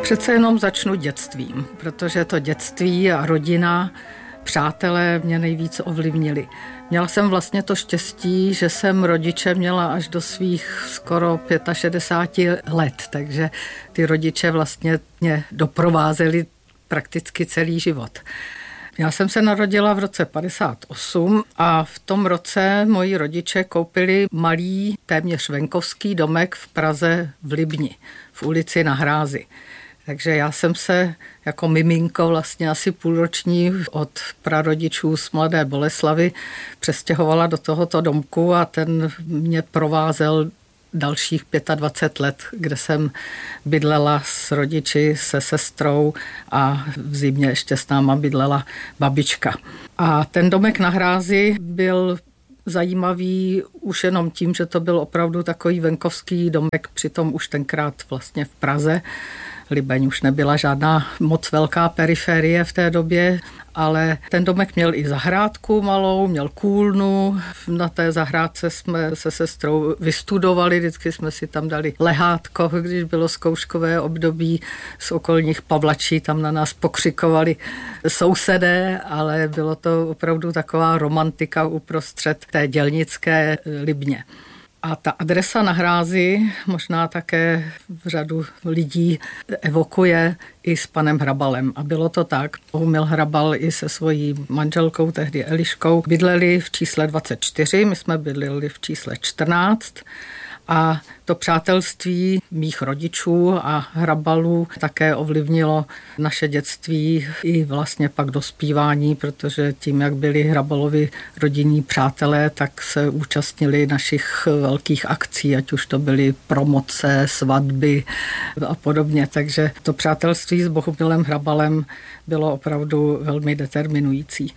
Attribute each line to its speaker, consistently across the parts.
Speaker 1: Přece jenom začnu dětstvím, protože to dětství a rodina, přátelé mě nejvíc ovlivnili. Měla jsem vlastně to štěstí, že jsem rodiče měla až do svých skoro 65 let, takže ty rodiče vlastně mě doprovázeli prakticky celý život. Já jsem se narodila v roce 58 a v tom roce moji rodiče koupili malý, téměř venkovský domek v Praze v Libni, v ulici Na Hrázi. Takže já jsem se jako miminko vlastně asi půlroční od prarodičů z Mladé Boleslavi přestěhovala do tohoto domku a ten mě provázel dalších 25 let, kde jsem bydlela s rodiči, se sestrou a v zimě ještě s náma bydlela babička. A ten domek Na Hrázi byl zajímavý už jenom tím, že to byl opravdu takový venkovský domek, přitom už tenkrát vlastně v Praze. Libeň už nebyla žádná moc velká periferie v té době, ale ten domek měl i zahrádku malou, měl kůlnu. Na té zahrádce jsme se sestrou vystudovali, vždycky jsme si tam dali lehátko, když bylo zkouškové období z okolních Pavlačí, tam na nás pokřikovali sousedé, ale bylo to opravdu taková romantika uprostřed té dělnické Libně. A ta adresa Na Hrázi možná také řadu lidí evokuje i s panem Hrabalem. A bylo to tak. Bohumil Hrabal i se svojí manželkou, tehdy Eliškou, bydleli v čísle 24, my jsme bydleli v čísle 14. A to přátelství mých rodičů a Hrabalů také ovlivnilo naše dětství i vlastně pak dospívání, protože tím, jak byli Hrabalovi rodinní přátelé, tak se účastnili našich velkých akcí, ať už to byly promoce, svatby a podobně. Takže to přátelství s Bohumilem Hrabalem bylo opravdu velmi determinující.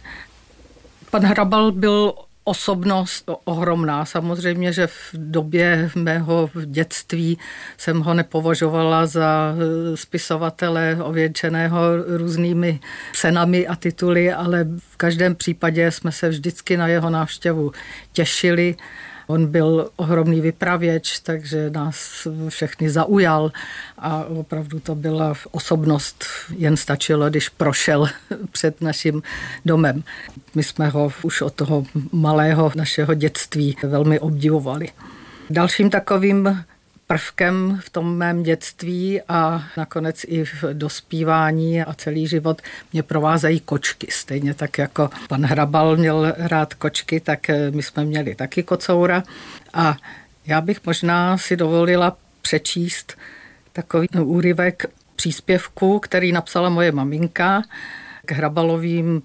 Speaker 1: Pan Hrabal byl osobnost ohromná. Samozřejmě, že v době mého dětství jsem ho nepovažovala za spisovatele ověnčeného různými cenami a tituly, ale v každém případě jsme se vždycky na jeho návštěvu těšili. On byl ohromný vypravěč, takže nás všechny zaujal a opravdu to byla osobnost, jen stačilo, když prošel před naším domem. My jsme ho už od toho malého našeho dětství velmi obdivovali. Dalším takovým prvkem v tom mém dětství a nakonec i v dospívání a celý život mě provázejí kočky. Stejně tak jako pan Hrabal měl rád kočky, tak my jsme měli taky kocoura. A já bych možná si dovolila přečíst takový úryvek příspěvku, který napsala moje maminka k Hrabalovým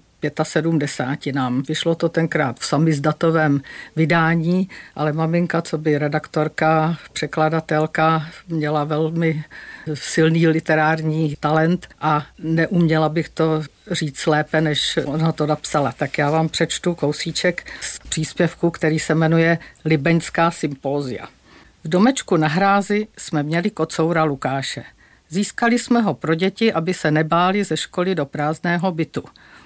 Speaker 1: 75. Vyšlo to tenkrát v samizdatovém vydání, ale maminka, co by redaktorka, překladatelka, měla velmi silný literární talent a neuměla bych to říct lépe, než ona to napsala. Tak já vám přečtu kousíček z příspěvku, který se jmenuje Libeňská sympózia. V domečku Na Hrázi jsme měli kocoura Lukáše. Získali jsme ho pro děti, aby se nebáli ze školy do prázdného bytu.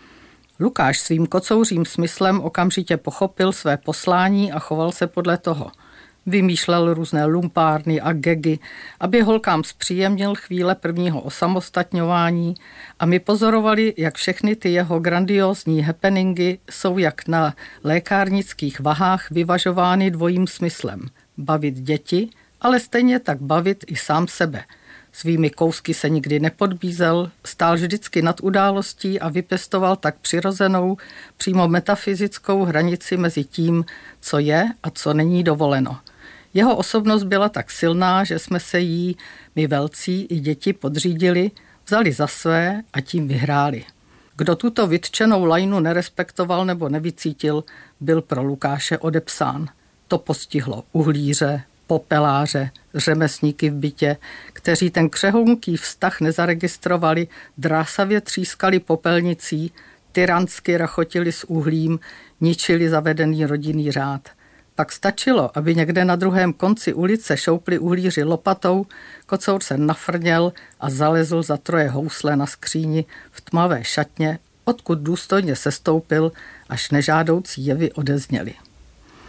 Speaker 1: Lukáš svým kocouřím smyslem okamžitě pochopil své poslání a choval se podle toho. Vymýšlel různé lumpárny a gegy, aby holkám zpříjemnil chvíle prvního osamostatňování a my pozorovali, jak všechny ty jeho grandiózní happeningy jsou jak na lékárnických vahách vyvažovány dvojím smyslem. Bavit děti, ale stejně tak bavit i sám sebe. Svými kousky se nikdy nepodbízel, stál vždycky nad událostí a vypěstoval tak přirozenou, přímo metafyzickou hranici mezi tím, co je a co není dovoleno. Jeho osobnost byla tak silná, že jsme se jí, my velcí i děti, podřídili, vzali za své a tím vyhráli. Kdo tuto vytčenou lajnu nerespektoval nebo nevycítil, byl pro Lukáše odepsán. To postihlo uhlíře, popeláře, řemeslníky v bytě, kteří ten křehounký vztah nezaregistrovali, drásavě třískali popelnicí, tyransky rachotili s uhlím, ničili zavedený rodinný řád. Pak stačilo, aby někde na druhém konci ulice šoupli uhlíři lopatou, kocour se nafrněl a zalezl za troje housle na skříni v tmavé šatně, odkud důstojně sestoupil, až nežádoucí jevy odezněly.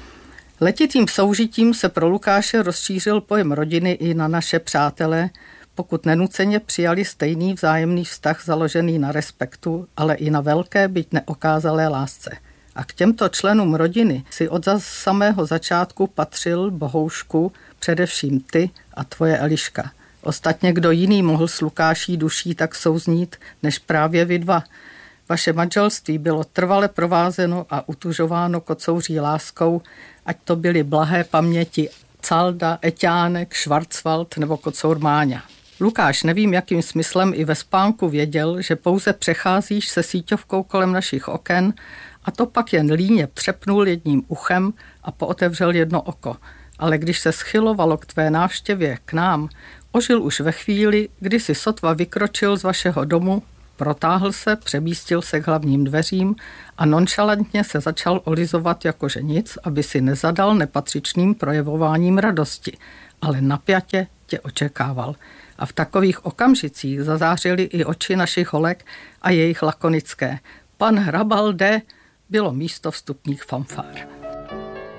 Speaker 1: Letitým soužitím se pro Lukáše rozšířil pojem rodiny i na naše přátele, pokud nenuceně přijali stejný vzájemný vztah založený na respektu, ale i na velké, byť neokázalé lásce. A k těmto členům rodiny si od samého začátku patřil, Bohoušku, především ty a tvoje Eliška. Ostatně kdo jiný mohl s Lukáší duší tak souznít, než právě vy dva. Vaše manželství bylo trvale provázeno a utužováno kocouří láskou, ať to byly blahé paměti Calda, Eťánek, Schwarzwald nebo kocour Máňa. Lukáš, nevím, jakým smyslem i ve spánku věděl, že pouze přecházíš se síťovkou kolem našich oken, a to pak jen líně třepnul jedním uchem a pootevřel jedno oko. Ale když se schylovalo k tvé návštěvě k nám, ožil už ve chvíli, kdy si sotva vykročil z vašeho domu, protáhl se, přemístil se k hlavním dveřím a nonšalantně se začal olizovat jakože nic, aby si nezadal nepatřičným projevováním radosti, ale napjatě tě očekával. A v takových okamžicích zazářily i oči našich holek a jejich lakonické. Pan Hrabal jde, bylo místo vstupních fanfár.